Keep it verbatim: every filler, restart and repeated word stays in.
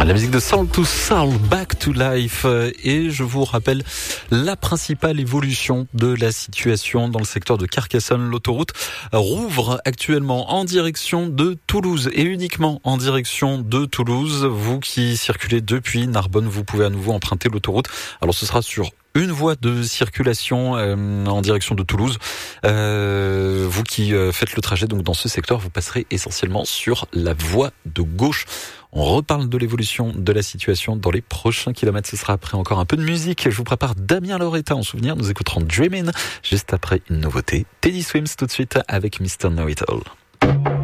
La musique de Soul to Soul, Back to Life. Et je vous rappelle la principale évolution de la situation dans le secteur de Carcassonne. L'autoroute rouvre actuellement en direction de Toulouse et uniquement en direction de Toulouse. Vous qui circulez depuis Narbonne, vous pouvez à nouveau emprunter l'autoroute. Alors ce sera sur une voie de circulation euh, en direction de Toulouse. Euh, vous qui euh, faites le trajet donc dans ce secteur, vous passerez essentiellement sur la voie de gauche. On reparle de l'évolution de la situation dans les prochains kilomètres. Ce sera après encore un peu de musique. Je vous prépare Damien Loretta en souvenir. Nous écouterons Dreamin' juste après une nouveauté. Teddy Swims tout de suite avec mister Know It All.